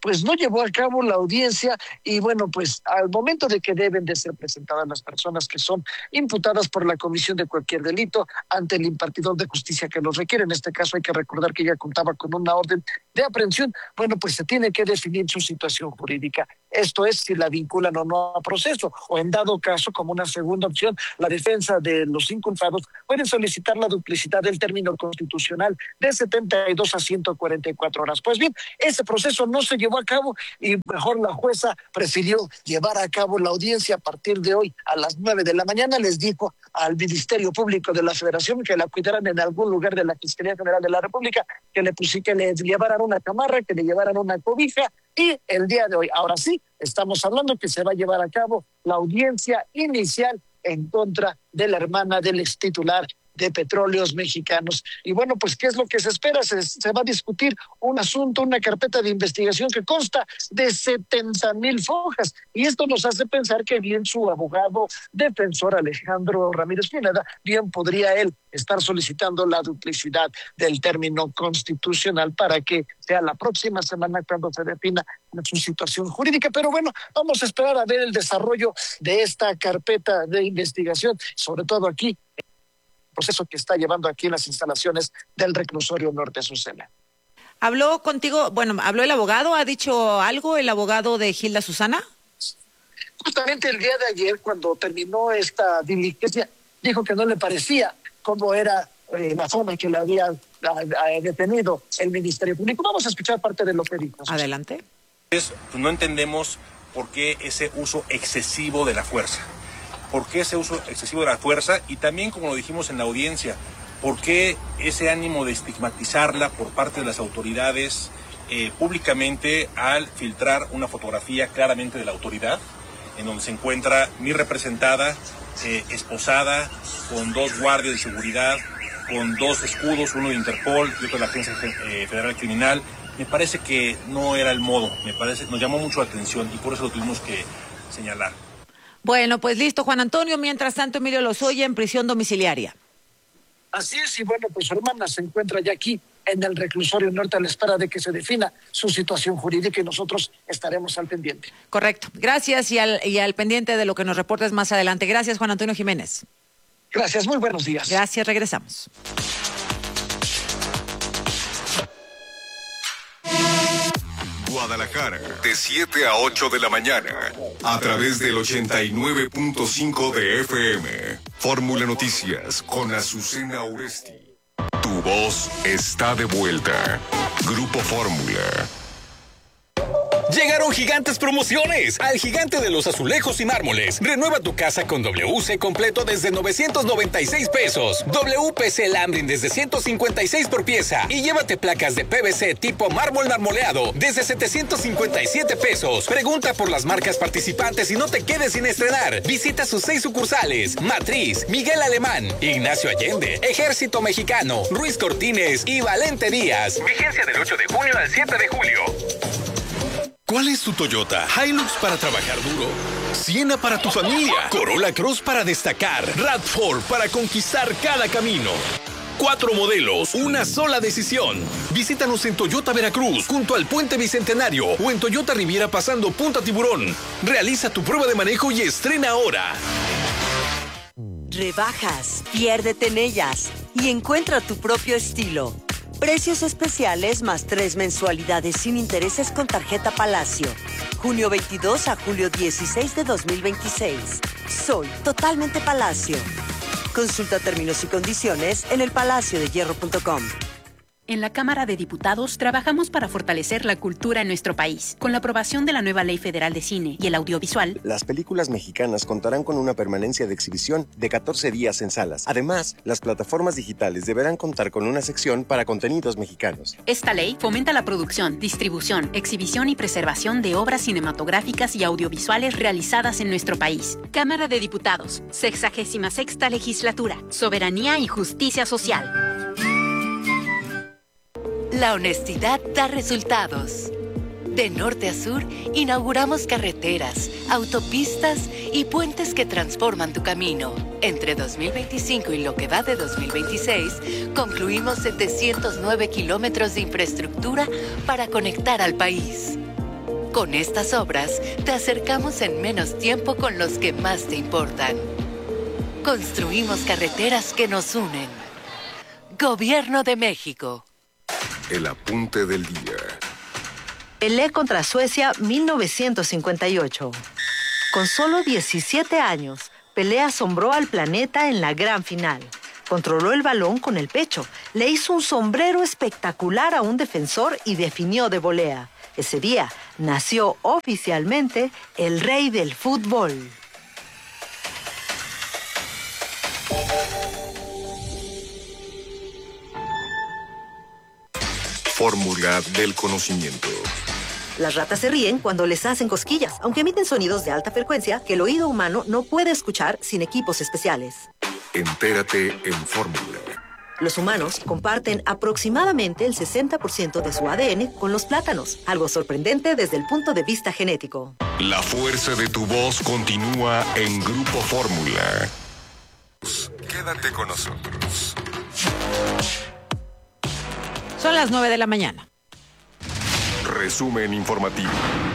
pues no llevó a cabo la audiencia y bueno, pues al momento de que deben de ser presentadas las personas que son imputadas por la comisión de cualquier delito ante el impartidor de justicia que los requiere, en este caso hay que recordar que ella contaba con una orden de aprehensión, bueno, pues se tiene que definir su situación jurídica. Esto es, si la vinculan o no a proceso, o en dado caso, como una segunda opción, la defensa de los inculpados pueden solicitar la duplicidad del término constitucional de 72 a 144 horas. Pues bien, ese proceso no se llevó a cabo y mejor la jueza prefirió llevar a cabo la audiencia a partir de hoy a las 9 de la mañana. Les dijo al Ministerio Público de la Federación que la cuidaran en algún lugar de la Fiscalía General de la República, que le llevaran una camarra, que le llevaran una cobija. Y el día de hoy, ahora sí, estamos hablando que se va a llevar a cabo la audiencia inicial en contra de la hermana del extitular de Petróleos Mexicanos. Y bueno, pues, ¿qué es lo que se espera? Se va a discutir un asunto, una carpeta de investigación que consta de 70,000 hojas. Y esto nos hace pensar que bien su abogado defensor Alejandro Ramírez Pineda, bien podría él estar solicitando la duplicidad del término constitucional para que sea la próxima semana cuando se defina su situación jurídica. Pero bueno, vamos a esperar a ver el desarrollo de esta carpeta de investigación, sobre todo aquí, proceso que está llevando aquí en las instalaciones del Reclusorio Norte, Azucena. ¿Habló contigo, habló el abogado? ¿Ha dicho algo el abogado de Gilda Susana? Justamente el día de ayer, cuando terminó esta diligencia, dijo que no le parecía cómo era la forma en que le había detenido el Ministerio Público. Vamos a escuchar parte de lo que dijo. Adelante. No entendemos por qué ese uso excesivo de la fuerza. ¿Por qué ese uso excesivo de la fuerza? Y también, como lo dijimos en la audiencia, ¿por qué ese ánimo de estigmatizarla por parte de las autoridades públicamente al filtrar una fotografía claramente de la autoridad, en donde se encuentra mi representada, esposada, con 2 guardias de seguridad, con 2 escudos, uno de Interpol y otro de la Agencia Federal Criminal? Me parece que no era el modo, nos llamó mucho la atención y por eso lo tuvimos que señalar. Bueno, pues listo, Juan Antonio. Mientras tanto, Emilio Lozoya en prisión domiciliaria. Así es, y bueno, pues su hermana se encuentra ya aquí en el Reclusorio Norte a la espera de que se defina su situación jurídica y nosotros estaremos al pendiente. Correcto. Gracias y al pendiente de lo que nos reportes más adelante. Gracias, Juan Antonio Jiménez. Gracias, muy buenos días. Gracias, regresamos. Guadalajara, de 7 a 8 de la mañana, a través del 89.5 de FM. Fórmula Noticias con Azucena Oresti. Tu voz está de vuelta. Grupo Fórmula. Llegaron gigantes promociones al Gigante de los Azulejos y Mármoles. Renueva tu casa con WC completo desde 996 pesos. WPC Lambrin desde 156 por pieza. Y llévate placas de PVC tipo mármol marmoleado desde 757 pesos. Pregunta por las marcas participantes y no te quedes sin estrenar. Visita sus 6 sucursales: Matriz, Miguel Alemán, Ignacio Allende, Ejército Mexicano, Ruiz Cortines y Valente Díaz. Vigencia del 8 de junio al 7 de julio. ¿Cuál es tu Toyota? Hilux para trabajar duro, Siena para tu familia, Corolla Cross para destacar, RAV4 para conquistar cada camino. 4 modelos, una sola decisión. Visítanos en Toyota Veracruz, junto al Puente Bicentenario, o en Toyota Riviera pasando Punta Tiburón. Realiza tu prueba de manejo y estrena ahora. Rebajas, piérdete en ellas y encuentra tu propio estilo. Precios especiales más 3 mensualidades sin intereses con tarjeta Palacio. Junio 22 a julio 16 de 2026. Soy totalmente Palacio. Consulta términos y condiciones en elpalaciodehierro.com. En la Cámara de Diputados trabajamos para fortalecer la cultura en nuestro país. Con la aprobación de la nueva Ley Federal de Cine y el Audiovisual, las películas mexicanas contarán con una permanencia de exhibición de 14 días en salas. Además, las plataformas digitales deberán contar con una sección para contenidos mexicanos. Esta ley fomenta la producción, distribución, exhibición y preservación de obras cinematográficas y audiovisuales realizadas en nuestro país. Cámara de Diputados, 66ª Legislatura, Soberanía y Justicia Social. La honestidad da resultados. De norte a sur, inauguramos carreteras, autopistas y puentes que transforman tu camino. Entre 2025 y lo que va de 2026, concluimos 709 kilómetros de infraestructura para conectar al país. Con estas obras, te acercamos en menos tiempo con los que más te importan. Construimos carreteras que nos unen. Gobierno de México. El apunte del día. Pelé contra Suecia 1958. Con solo 17 años, Pelé asombró al planeta en la gran final. Controló el balón con el pecho, le hizo un sombrero espectacular a un defensor y definió de volea. Ese día nació oficialmente el rey del fútbol. Fórmula del conocimiento. Las ratas se ríen cuando les hacen cosquillas, aunque emiten sonidos de alta frecuencia que el oído humano no puede escuchar sin equipos especiales. Entérate en Fórmula. Los humanos comparten aproximadamente el 60% de su ADN con los plátanos, algo sorprendente desde el punto de vista genético. La fuerza de tu voz continúa en Grupo Fórmula. Quédate con nosotros. Son las 9 de la mañana. Resumen informativo.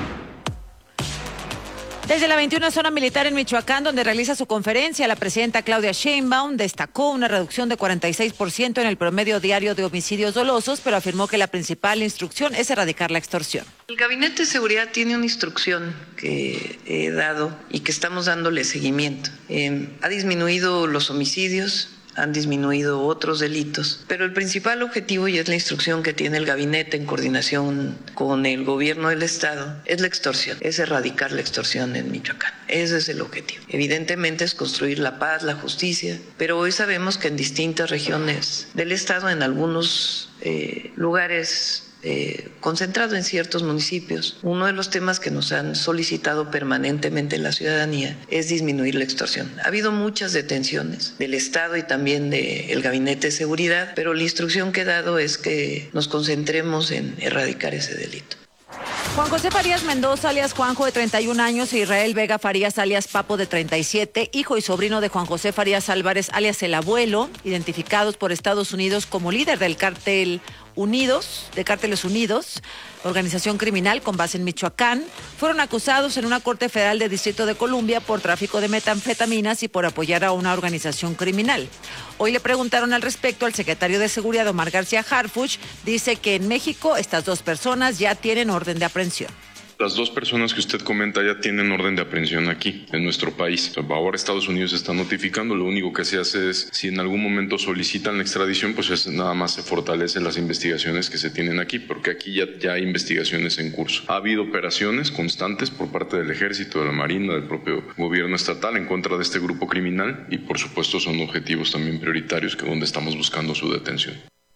Desde la 21 Zona Militar en Michoacán, donde realiza su conferencia, la presidenta Claudia Sheinbaum destacó una reducción de 46% en el promedio diario de homicidios dolosos, pero afirmó que la principal instrucción es erradicar la extorsión. El Gabinete de Seguridad tiene una instrucción que he dado y que estamos dándole seguimiento. Ha disminuido los homicidios, han disminuido otros delitos, pero el principal objetivo, y es la instrucción que tiene el gabinete en coordinación con el gobierno del estado, es la extorsión, es erradicar la extorsión en Michoacán. Ese es el objetivo. Evidentemente es construir la paz, la justicia, pero hoy sabemos que en distintas regiones del estado, en algunos lugares concentrado en ciertos municipios, uno de los temas que nos han solicitado permanentemente la ciudadanía es disminuir la extorsión. Ha habido muchas detenciones del Estado y también del Gabinete de Seguridad, pero la instrucción que he dado es que nos concentremos en erradicar ese delito. Juan José Farías Mendoza, alias Juanjo, de 31 años, e Israel Vega Farías, alias Papo, de 37, hijo y sobrino de Juan José Farías Álvarez, alias El Abuelo, identificados por Estados Unidos como líder del Cárteles Unidos, organización criminal con base en Michoacán, fueron acusados en una corte federal del Distrito de Columbia por tráfico de metanfetaminas y por apoyar a una organización criminal. Hoy le preguntaron al respecto al secretario de Seguridad, Omar García Harfuch. Dice que en México estas dos personas ya tienen orden de aprehensión. Las dos personas que usted comenta ya tienen orden de aprehensión aquí, en nuestro país. Ahora Estados Unidos está notificando, lo único que se hace es, si en algún momento solicitan la extradición, pues nada más se fortalecen las investigaciones que se tienen aquí, porque aquí ya hay investigaciones en curso. Ha habido operaciones constantes por parte del Ejército, de la Marina, del propio gobierno estatal en contra de este grupo criminal y por supuesto son objetivos también prioritarios que donde estamos buscando su detención.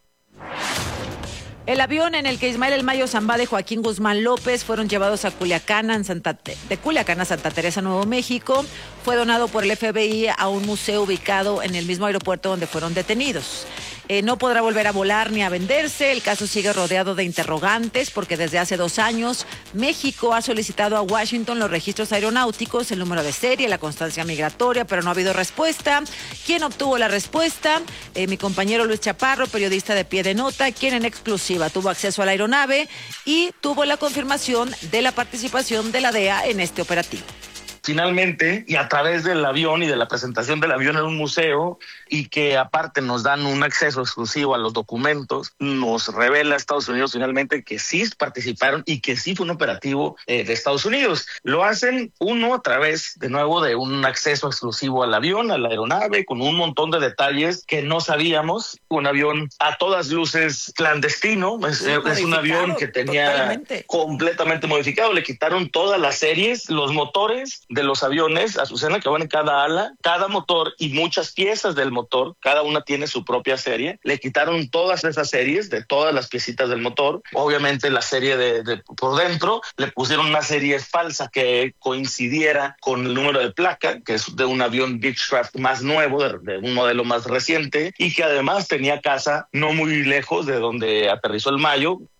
El avión en el que Ismael El Mayo Zambada y Joaquín Guzmán López fueron llevados a Culiacán, de Culiacán a Santa Teresa, Nuevo México, fue donado por el FBI a un museo ubicado en el mismo aeropuerto donde fueron detenidos. No podrá volver a volar ni a venderse. El caso sigue rodeado de interrogantes porque desde hace 2 años México ha solicitado a Washington los registros aeronáuticos, el número de serie, la constancia migratoria, pero no ha habido respuesta. ¿Quién obtuvo la respuesta? Mi compañero Luis Chaparro, periodista de Pie de Nota, quien en exclusiva tuvo acceso a la aeronave y tuvo la confirmación de la participación de la DEA en este operativo. Finalmente, y a través del avión y de la presentación del avión en un museo, y que aparte nos dan un acceso exclusivo a los documentos, nos revela Estados Unidos finalmente que sí participaron y que sí fue un operativo de Estados Unidos. Lo hacen a través, de nuevo, de un acceso exclusivo al avión, a la aeronave, con un montón de detalles que no sabíamos. Un avión a todas luces clandestino, es un avión que tenía completamente modificado. Le quitaron todas las series, los motores de los aviones, Azucena, que van en cada ala, cada motor y muchas piezas del motor, cada una tiene su propia serie. Le quitaron todas esas series de todas las piecitas del motor. Obviamente la serie de por dentro, le pusieron una serie falsa que coincidiera con el número de placa, que es de un avión Beechcraft más nuevo, de un modelo más reciente, y que además tenía casa no muy lejos de donde aterrizó el Mayo,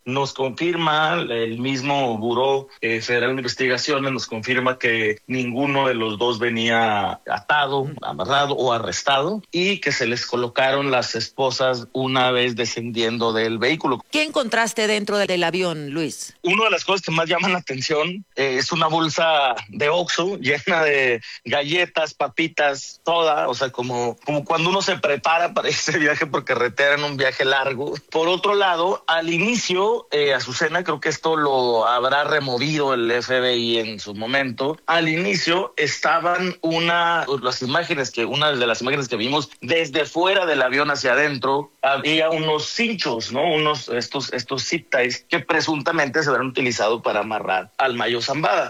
Nos confirma el mismo Buró Federal de Investigaciones, nos confirma que ninguno de los dos venía atado, amarrado o arrestado y que se les colocaron las esposas una vez descendiendo del vehículo. ¿Qué encontraste dentro del avión, Luis? Una de las cosas que más llaman la atención es una bolsa de Oxxo llena de galletas, papitas, toda, o sea, como cuando uno se prepara para ese viaje por carretera en un viaje largo. Por otro lado, al inicio, Azucena, creo que esto lo habrá removido el FBI en su momento. Al inicio estaban una de las imágenes que vimos desde fuera del avión hacia adentro, había unos cinchos, ¿no? Estos zip ties que presuntamente se habrán utilizado para amarrar al Mayo Zambada.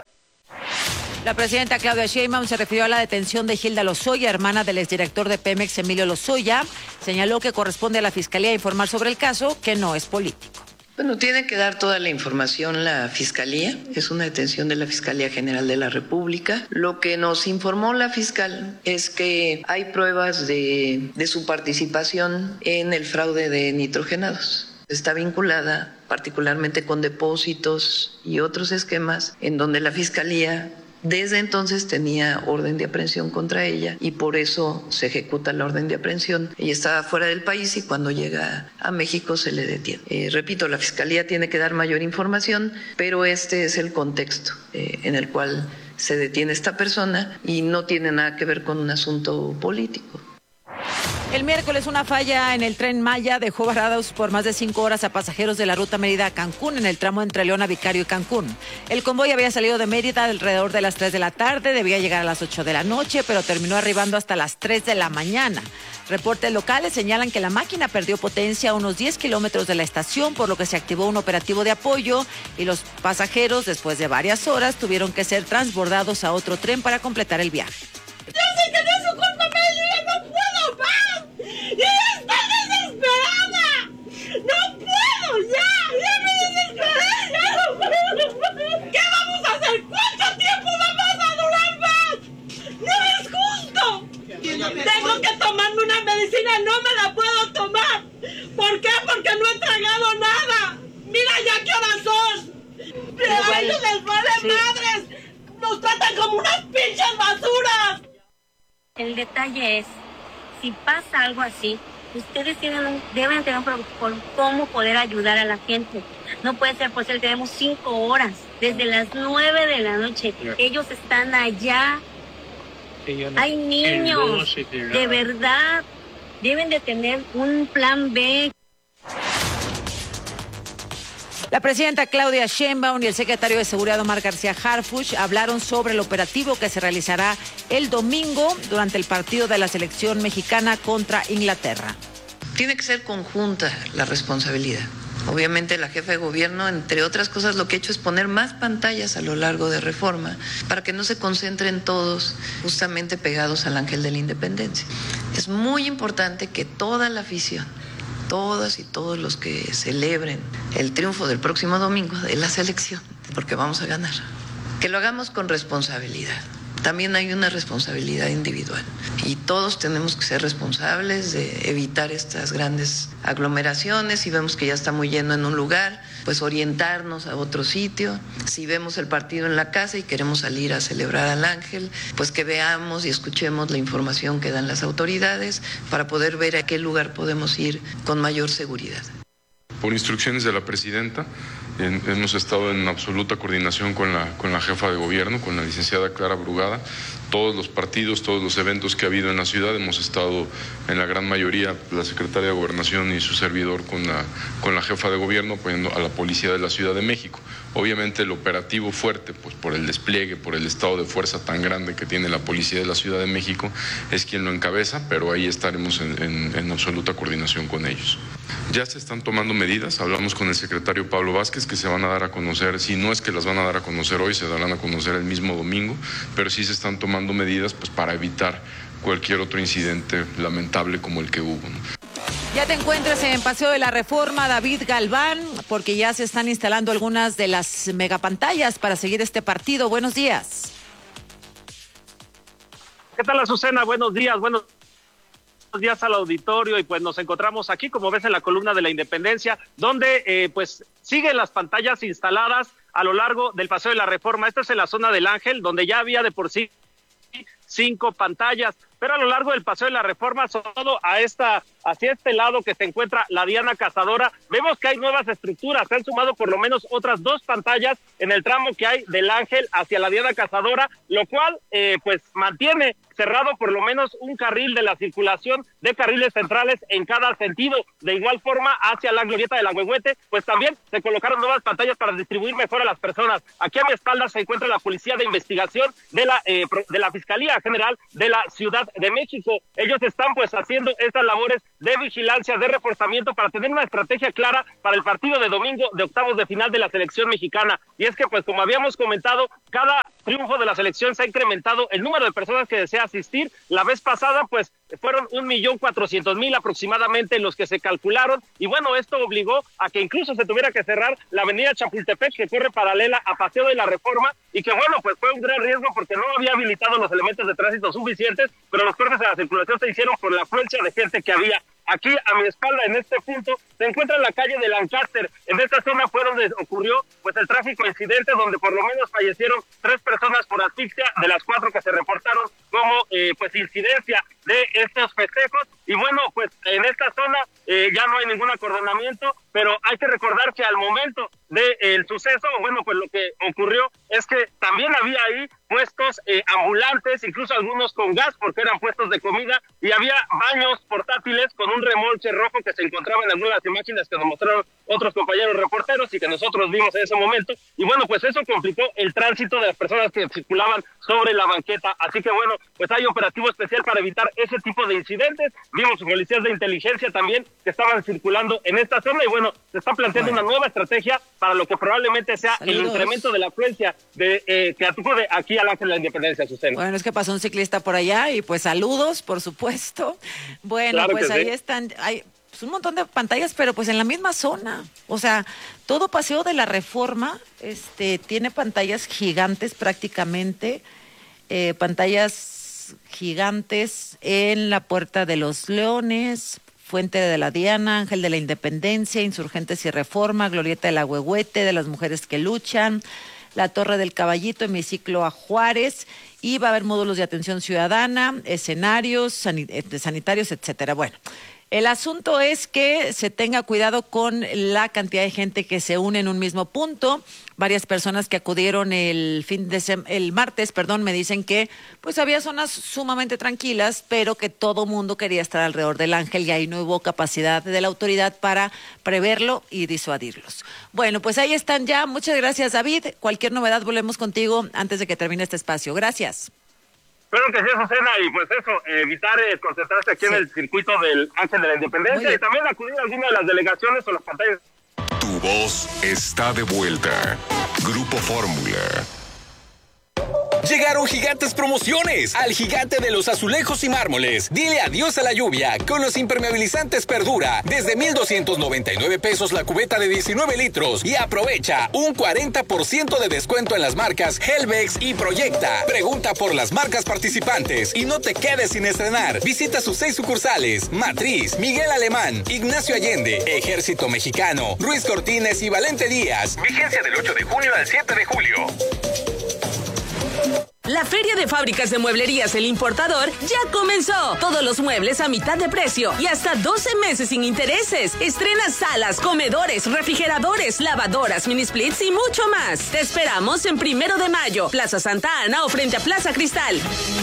La presidenta Claudia Sheinbaum se refirió a la detención de Hilda Lozoya, hermana del exdirector de Pemex, Emilio Lozoya. Señaló que corresponde a la Fiscalía informar sobre el caso, que no es político. Bueno, tiene que dar toda la información la Fiscalía. Es una detención de la Fiscalía General de la República. Lo que nos informó la fiscal es que hay pruebas de su participación en el fraude de nitrogenados. Está vinculada particularmente con depósitos y otros esquemas en donde la Fiscalía desde entonces tenía orden de aprehensión contra ella y por eso se ejecuta la orden de aprehensión. Ella estaba fuera del país y cuando llega a México se le detiene. Repito, la Fiscalía tiene que dar mayor información, pero este es el contexto en el cual se detiene esta persona y no tiene nada que ver con un asunto político. El miércoles una falla en el Tren Maya dejó varados por más de 5 horas a pasajeros de la ruta Mérida a Cancún en el tramo entre Leona Vicario y Cancún. El convoy había salido de Mérida alrededor de las 3 de la tarde, debía llegar a las 8 de la noche, pero terminó arribando hasta las 3 de la mañana. Reportes locales señalan que la máquina perdió potencia a unos 10 kilómetros de la estación, por lo que se activó un operativo de apoyo y los pasajeros, después de varias horas, tuvieron que ser transbordados a otro tren para completar el viaje. Yo sé que no es su culpa, pero yo ya no puedo más. ¡Ya estoy desesperada! ¡No puedo! ¡Ya me desesperé! ¡Ya no puedo! ¿Qué vamos a hacer? ¿Cuánto tiempo vamos a durar más? ¡No es justo! Tengo que tomarme una medicina, no me la puedo tomar. ¿Por qué? Porque no he tragado nada. Mira ya qué horas son. Pero a ellos les vale madres. Nos tratan como unas pinches basuras. El detalle es, si pasa algo así, ustedes deben tener un protocolo cómo poder ayudar a la gente. No puede ser posible, tenemos 5 horas, desde las 9 de la noche. Ellos están allá. Hay niños, de verdad, deben de tener un plan B. La presidenta Claudia Sheinbaum y el secretario de Seguridad Omar García Harfuch hablaron sobre el operativo que se realizará el domingo durante el partido de la selección mexicana contra Inglaterra. Tiene que ser conjunta la responsabilidad. Obviamente la jefa de gobierno, entre otras cosas, lo que ha hecho es poner más pantallas a lo largo de Reforma para que no se concentren todos justamente pegados al ángel de la independencia. Es muy importante que toda la afición, todas y todos los que celebren el triunfo del próximo domingo de la selección, porque vamos a ganar, que lo hagamos con responsabilidad. También hay una responsabilidad individual y todos tenemos que ser responsables de evitar estas grandes aglomeraciones. Si vemos que ya está muy lleno en un lugar, pues orientarnos a otro sitio. Si vemos el partido en la casa y queremos salir a celebrar al ángel, pues que veamos y escuchemos la información que dan las autoridades para poder ver a qué lugar podemos ir con mayor seguridad. Por instrucciones de la presidenta, hemos estado en absoluta coordinación con la jefa de gobierno, con la licenciada Clara Brugada. Todos los partidos, todos los eventos que ha habido en la ciudad, hemos estado en la gran mayoría, la secretaria de Gobernación y su servidor con la jefa de gobierno, apoyando a la policía de la Ciudad de México. Obviamente el operativo fuerte, pues por el despliegue, por el estado de fuerza tan grande que tiene la policía de la Ciudad de México, es quien lo encabeza, pero ahí estaremos en absoluta coordinación con ellos. Ya se están tomando medidas, hablamos con el secretario Pablo Vázquez, que se van a dar a conocer, si no es que las van a dar a conocer hoy, se darán a conocer el mismo domingo, pero sí se están tomando medidas pues para evitar cualquier otro incidente lamentable como el que hubo, ¿no? Ya te encuentras en Paseo de la Reforma, David Galván, porque ya se están instalando algunas de las megapantallas para seguir este partido. Buenos días. ¿Qué tal, Azucena? Buenos días. Bueno, días al auditorio, y pues nos encontramos aquí, como ves, en la columna de la Independencia, donde pues siguen las pantallas instaladas a lo largo del Paseo de la Reforma. Esto es en la zona del Ángel, donde ya había de por sí 5 pantallas, pero a lo largo del Paseo de la Reforma, sobre todo hacia este lado que se encuentra la Diana Cazadora, vemos que hay nuevas estructuras. Se han sumado por lo menos otras 2 pantallas en el tramo que hay del Ángel hacia la Diana Cazadora, lo cual pues mantiene cerrado por lo menos un carril de la circulación de carriles centrales en cada sentido. De igual forma, hacia la glorieta de la Huehuete, pues también se colocaron nuevas pantallas para distribuir mejor a las personas. Aquí a mi espalda se encuentra la Policía de Investigación de la Fiscalía General de la Ciudad de México. Ellos están pues haciendo estas labores de vigilancia, de reforzamiento, para tener una estrategia clara para el partido de domingo de octavos de final de la selección mexicana. Y es que pues, como habíamos comentado, cada triunfo de la selección se ha incrementado el número de personas que desea asistir. La vez pasada pues fueron 1,400,000 aproximadamente los que se calcularon, y bueno, esto obligó a que incluso se tuviera que cerrar la avenida Chapultepec, que corre paralela a Paseo de la Reforma, y que bueno, pues fue un gran riesgo porque no había habilitado los elementos de tránsito suficientes, pero los cortes a la circulación se hicieron por la afluencia de gente que había. Aquí a mi espalda, en este punto, se encuentra la calle de Lancaster. En esta zona fue donde ocurrió pues el trágico incidente, donde por lo menos fallecieron 3 personas por asfixia, de las 4 que se reportaron como pues incidencia de estos festejos. Y bueno, pues en esta zona ya no hay ningún acordonamiento, pero hay que recordar que al momento del suceso, bueno, pues lo que ocurrió es que también había ahí puestos ambulantes, incluso algunos con gas, porque eran puestos de comida, y había baños portátiles con un remolque rojo que se encontraba en algunas de las imágenes que nos mostraron otros compañeros reporteros y que nosotros vimos en ese momento. Y bueno, pues eso complicó el tránsito de las personas que circulaban sobre la banqueta. Así que bueno, pues hay operativo especial para evitar ese tipo de incidentes. Vimos policías de inteligencia también que estaban circulando en esta zona, y bueno, se está planteando una nueva estrategia para lo que probablemente sea el incremento de la afluencia que acude aquí al Ángel de la Independencia, Susana. Bueno, es que pasó un ciclista por allá y pues saludos, por supuesto. Bueno, claro, pues ahí están, hay pues un montón de pantallas, pero pues en la misma zona. O sea, todo Paseo de la Reforma tiene pantallas gigantes prácticamente, pantallas gigantes en la Puerta de los Leones, Fuente de la Diana, Ángel de la Independencia, Insurgentes y Reforma, Glorieta de la Huehuete, de las Mujeres que Luchan, la Torre del Caballito, Hemiciclo a Juárez, y va a haber módulos de atención ciudadana, escenarios, sanitarios, etcétera. Bueno, el asunto es que se tenga cuidado con la cantidad de gente que se une en un mismo punto. Varias personas que acudieron el martes, me dicen que pues había zonas sumamente tranquilas, pero que todo mundo quería estar alrededor del Ángel y ahí no hubo capacidad de la autoridad para preverlo y disuadirlos. Bueno, pues ahí están ya. Muchas gracias, David. Cualquier novedad volvemos contigo antes de que termine este espacio. Gracias. Espero que sí, Susana, y pues eso, evitar concentrarse aquí en el circuito del Ángel de la Independencia y también acudir a alguna de las delegaciones o las pantallas. Tu voz está de vuelta. Grupo Fórmula. Llegaron gigantes promociones al gigante de los azulejos y mármoles. Dile adiós a la lluvia con los impermeabilizantes Perdura. Desde 1,299 pesos la cubeta de 19 litros. Y aprovecha un 40% de descuento en las marcas Helvex y Proyecta. Pregunta por las marcas participantes y no te quedes sin estrenar. Visita sus 6 sucursales: Matriz, Miguel Alemán, Ignacio Allende, Ejército Mexicano, Ruiz Cortines y Valente Díaz. Vigencia del 8 de junio al 7 de julio. La Feria de Fábricas de Mueblerías El Importador ya comenzó. Todos los muebles a mitad de precio y hasta 12 meses sin intereses. Estrena salas, comedores, refrigeradores, lavadoras, mini splits y mucho más. Te esperamos en 1 de mayo, Plaza Santa Ana o frente a Plaza Cristal.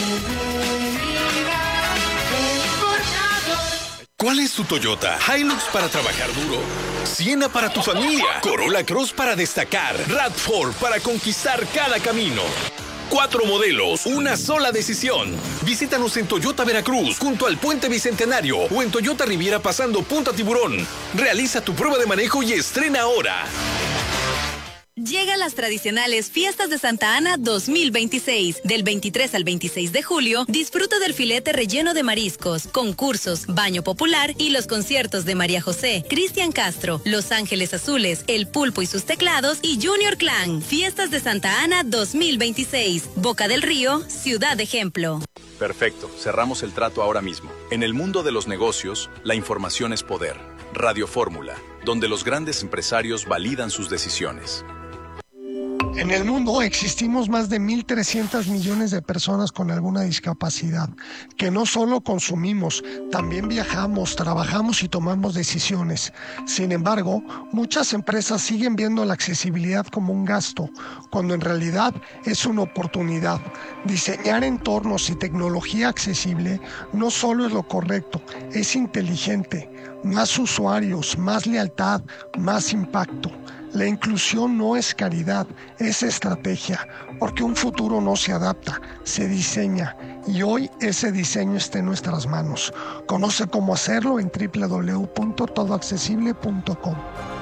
¿Cuál es tu Toyota? Hilux para trabajar duro, Siena para tu familia, Corolla Cross para destacar, RAV4 para conquistar cada camino. 4 modelos, una sola decisión. Visítanos en Toyota Veracruz, junto al Puente Bicentenario, o en Toyota Riviera pasando Punta Tiburón. Realiza tu prueba de manejo y estrena ahora. Llegan las tradicionales Fiestas de Santa Ana 2026. Del 23 al 26 de julio, disfruta del filete relleno de mariscos, concursos, baño popular y los conciertos de María José, Cristian Castro, Los Ángeles Azules, El Pulpo y sus teclados y Junior Clan. Fiestas de Santa Ana 2026. Boca del Río, Ciudad Ejemplo. Perfecto, cerramos el trato ahora mismo. En el mundo de los negocios, la información es poder. Radio Fórmula, donde los grandes empresarios validan sus decisiones. En el mundo existimos más de 1.300 millones de personas con alguna discapacidad, que no solo consumimos, también viajamos, trabajamos y tomamos decisiones. Sin embargo, muchas empresas siguen viendo la accesibilidad como un gasto, cuando en realidad es una oportunidad. Diseñar entornos y tecnología accesible no solo es lo correcto, es inteligente. Más usuarios, más lealtad, más impacto. La inclusión no es caridad, es estrategia, porque un futuro no se adapta, se diseña, y hoy ese diseño está en nuestras manos. Conoce cómo hacerlo en www.todoaccesible.com.